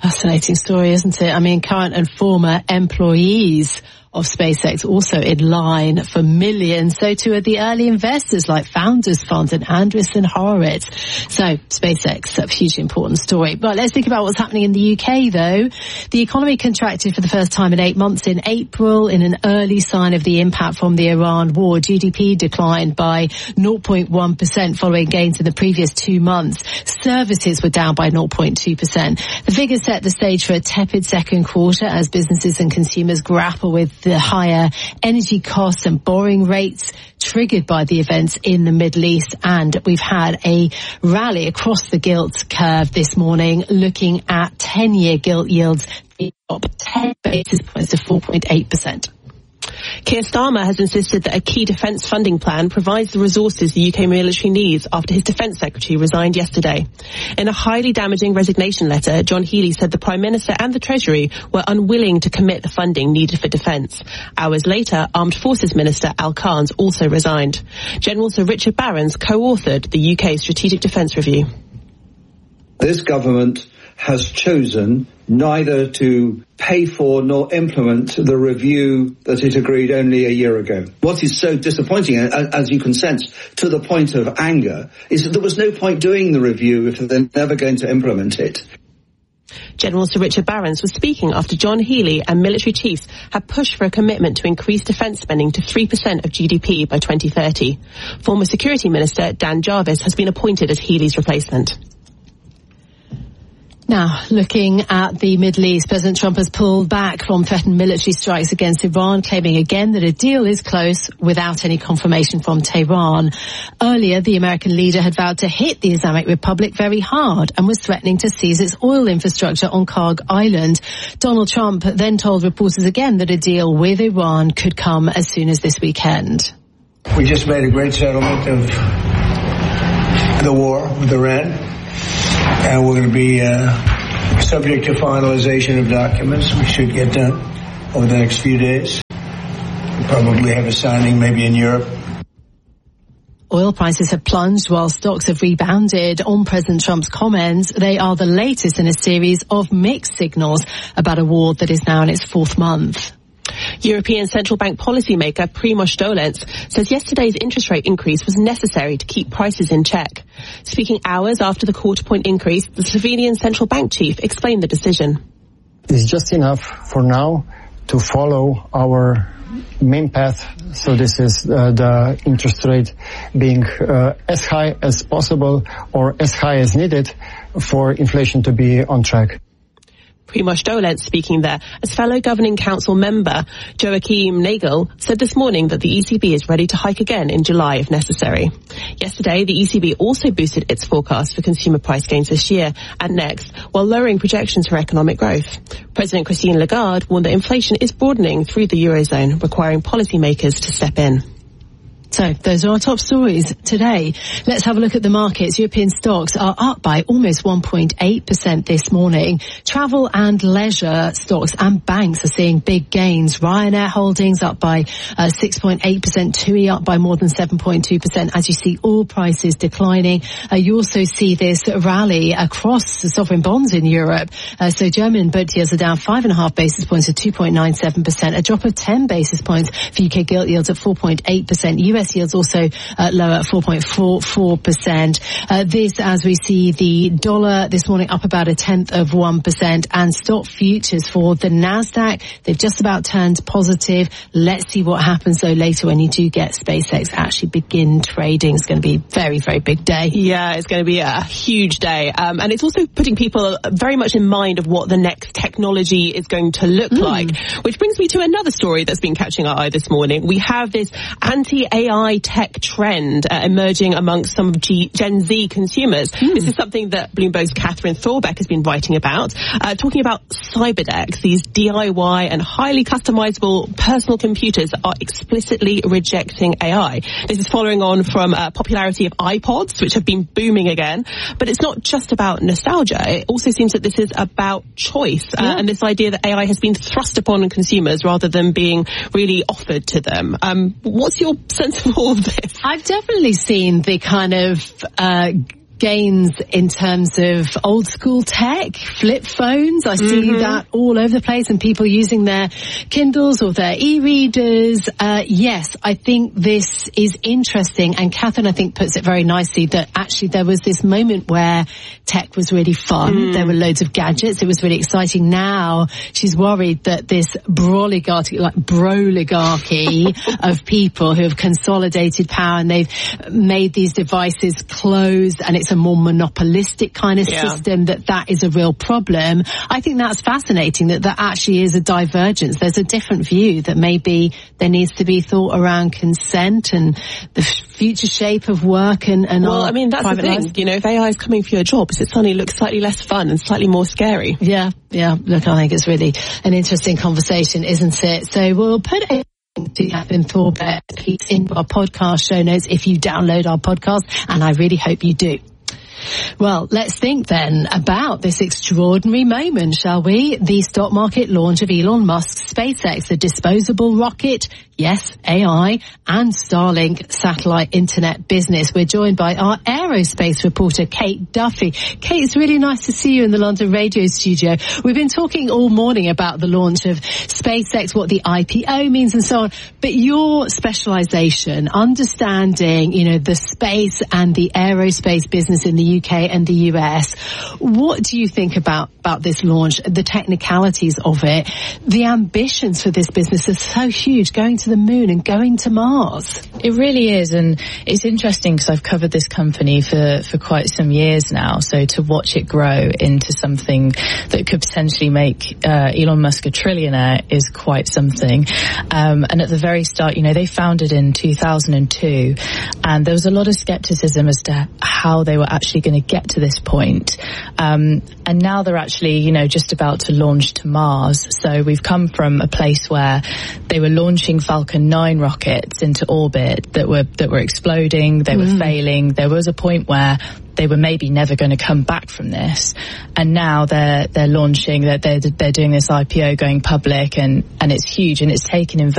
Fascinating story, isn't it? I mean, current and former employees of SpaceX also in line for millions. So too are the early investors like Founders Fund and Andreessen Horowitz. So SpaceX, a hugely important story. But let's think about what's happening in the U K though. The economy contracted for the first time in eight months in April in an early sign of the impact from the Iran war. G D P declined by zero point one percent following gains in the previous two months. Services were down by zero point two percent. The figures set the stage for a tepid second quarter as businesses and consumers grapple with the higher energy costs and borrowing rates triggered by the events in the Middle East. And we've had a rally across the gilt curve this morning, looking at ten-year gilt yields up ten basis points to four point eight percent. Keir Starmer has insisted that a key defence funding plan provides the resources the U K military needs after his defence secretary resigned yesterday. In a highly damaging resignation letter, John Healey said the Prime Minister and the Treasury were unwilling to commit the funding needed for defence. Hours later, Armed Forces Minister Al Carnes also resigned. General Sir Richard Barrons co-authored the U K Strategic Defence Review. This government has chosen neither to pay for nor implement the review that it agreed only a year ago. What is so disappointing, as you can sense, to the point of anger, is that there was no point doing the review if they're never going to implement it. General Sir Richard Barrons was speaking after John Healey and military chiefs had pushed for a commitment to increase defence spending to three percent of G D P by twenty thirty. Former Security Minister Dan Jarvis has been appointed as Healey's replacement. Now, looking at the Middle East, President Trump has pulled back from threatened military strikes against Iran, claiming again that a deal is close without any confirmation from Tehran. Earlier, the American leader had vowed to hit the Islamic Republic very hard and was threatening to seize its oil infrastructure on Karg Island. Donald Trump then told reporters again that a deal with Iran could come as soon as this weekend. We just made a great settlement of the war with Iran. And we're going to be uh, subject to finalization of documents. We should get done over the next few days. We'll probably have a signing maybe in Europe. Oil prices have plunged while stocks have rebounded on President Trump's comments. They are the latest in a series of mixed signals about a war that is now in its fourth month. European Central Bank policymaker Primož Dolenc says yesterday's interest rate increase was necessary to keep prices in check. Speaking hours after the quarter point increase, the Slovenian Central Bank chief explained the decision. It's just enough for now to follow our main path. So this is uh, the interest rate being uh, as high as possible or as high as needed for inflation to be on track. Primož Dolenc speaking there as fellow Governing Council member Joachim Nagel said this morning that the E C B is ready to hike again in July if necessary. Yesterday, the E C B also boosted its forecast for consumer price gains this year and next, while lowering projections for economic growth. President Christine Lagarde warned that inflation is broadening through the Eurozone, requiring policymakers to step in. So those are our top stories today. Let's have a look at the markets. European stocks are up by almost one point eight percent this morning. Travel and leisure stocks and banks are seeing big gains. Ryanair Holdings up by uh, six point eight percent. T U I up by more than seven point two percent. As you see, all prices declining. Uh, you also see this rally across the sovereign bonds in Europe. Uh, so German bond yields are down five and a half basis points to two point nine seven percent. A drop of ten basis points for U K gilt yields at four point eight percent. U S yields also uh, lower at four point four four percent. Uh, this as we see the dollar this morning up about a tenth of one percent, and stock futures for the Nasdaq, they've just about turned positive. Let's see what happens though later when you do get SpaceX actually begin trading. It's going to be a very, very big day. Yeah, it's going to be a huge day. Um, and it's also putting people very much in mind of what the next technology is going to look mm. like, which brings me to another story that's been catching our eye this morning. We have this anti-A I tech trend uh, emerging amongst some of G- Gen Z consumers. Mm. This is something that Bloomberg's Catherine Thorbeck has been writing about, uh, talking about Cyberdecks. These D I Y and highly customizable personal computers are explicitly rejecting A I. This is following on from uh, popularity of iPods, which have been booming again. But it's not just about nostalgia. It also seems that this is about choice uh, yeah. and this idea that A I has been thrust upon consumers rather than being really offered to them. Um, what's your sense of all of this? I've definitely seen the kind of uh gains in terms of old school tech, flip phones. I see mm-hmm. that all over the place, and people using their Kindles or their e-readers. Uh, yes, I think this is interesting. And Catherine, I think, puts it very nicely that actually there was this moment where tech was really fun. Mm. There were loads of gadgets. It was really exciting. Now she's worried that this broligarchy, like broligarchy of people who have consolidated power, and they've made these devices closed, and it's a more monopolistic kind of yeah. system, that that is a real problem. I think that's fascinating, that there actually is a divergence. There's a different view that maybe there needs to be thought around consent and the future shape of work and, and well, our I mean, that's the thing. life. You know, if A I is coming for your jobs, it suddenly looks slightly less fun and slightly more scary. Yeah, yeah. Look, I think it's really an interesting conversation, isn't it? So we'll put it to Catherine Thorbett in our podcast show notes if you download our podcast, and I really hope you do. Well, let's think then about this extraordinary moment, shall we? The stock market launch of Elon Musk's SpaceX, a disposable rocket, yes, A I, and Starlink satellite internet business. We're joined by our aerospace reporter, Kate Duffy. Kate, it's really nice to see you in the London radio studio. We've been talking all morning about the launch of SpaceX, what the I P O means and so on, but your specialization, understanding, you know, the space and the aerospace business in the U K and the U S, what do you think about, about this launch, the technicalities of it? The ambitions for this business are so huge, going to the moon and going to Mars. It really is, and it's interesting because I've covered this company for, for quite some years now, so to watch it grow into something that could potentially make uh, Elon Musk a trillionaire is quite something. Um, and at the very start, you know, they founded in two thousand two, and there was a lot of skepticism as to how they were actually going to get to this point. Um, and now they're actually, you know, just about to launch to Mars. So we've come from a place where they were launching Falcon nine rockets into orbit that were that were exploding, they were mm. failing. There was a point where they were maybe never going to come back from this, and now they're they're launching, they're they're, they're doing this I P O, going public, and and it's huge, and it's taken investment